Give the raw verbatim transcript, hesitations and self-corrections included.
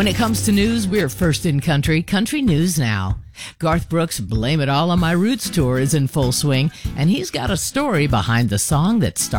When it comes to news, we're first in country. Country News Now. Garth Brooks' Blame It All on My Roots tour is in full swing, and he's got a story behind the song that started